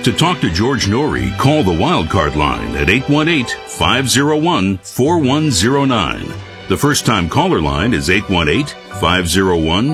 To talk to George Norrie, call the Wildcard line at 818-501-4109. The first-time caller line is 818-501-4109.